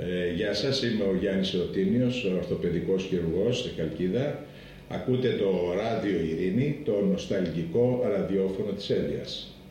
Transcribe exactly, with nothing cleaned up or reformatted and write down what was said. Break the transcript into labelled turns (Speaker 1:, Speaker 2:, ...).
Speaker 1: Ε, γεια σας, είμαι ο Γιάννης Εωτίνιος, ορθοπαιδικός χειρουργός στη Χαλκίδα. Ακούτε το Ράδιο Ειρήνη, το νοσταλγικό ραδιόφωνο της Έλειας.